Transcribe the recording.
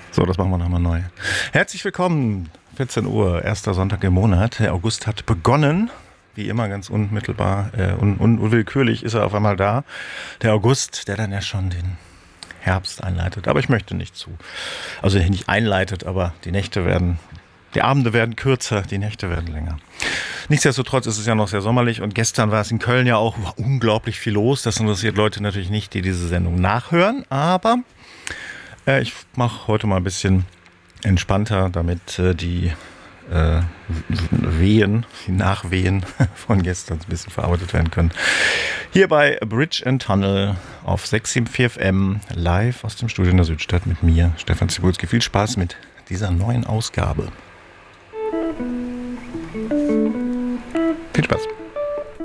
So, das machen wir nochmal neu. Herzlich willkommen, 14 Uhr, erster Sonntag im Monat. Der August hat begonnen, wie immer ganz unmittelbar, unwillkürlich ist er auf einmal da. Der August, der dann ja schon den Herbst einleitet, aber ich möchte nicht zu. Also nicht einleitet, aber die Abende werden kürzer, die Nächte werden länger. Nichtsdestotrotz ist es ja noch sehr sommerlich und gestern war es in Köln ja auch unglaublich viel los. Das interessiert Leute natürlich nicht, die diese Sendung nachhören, aber ich mache heute mal ein bisschen entspannter, damit die Nachwehen von gestern ein bisschen verarbeitet werden können. Hier bei Bridge and Tunnel auf 674 FM live aus dem Studio in der Südstadt mit mir, Stefan Cibulski. Viel Spaß mit dieser neuen Ausgabe. Viel Spaß.